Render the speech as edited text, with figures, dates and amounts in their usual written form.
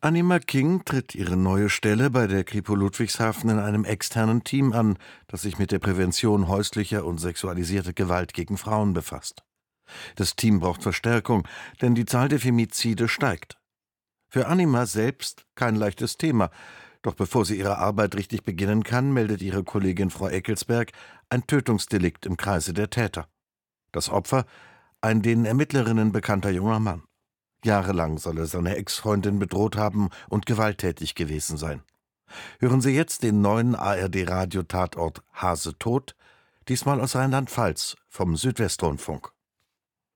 Anima King tritt ihre neue Stelle bei der Kripo Ludwigshafen in einem externen Team an, das sich mit der Prävention häuslicher und sexualisierter Gewalt gegen Frauen befasst. Das Team braucht Verstärkung, denn die Zahl der Femizide steigt. Für Anima selbst kein leichtes Thema, doch bevor sie ihre Arbeit richtig beginnen kann, meldet ihre Kollegin Frau Eckelsberg ein Tötungsdelikt im Kreise der Täter. Das Opfer: ein den Ermittlerinnen bekannter junger Mann. Jahrelang soll er seine Ex-Freundin bedroht haben und gewalttätig gewesen sein. Hören Sie jetzt den neuen ARD-Radio-Tatort Hase tot, diesmal aus Rheinland-Pfalz vom Südwestrundfunk.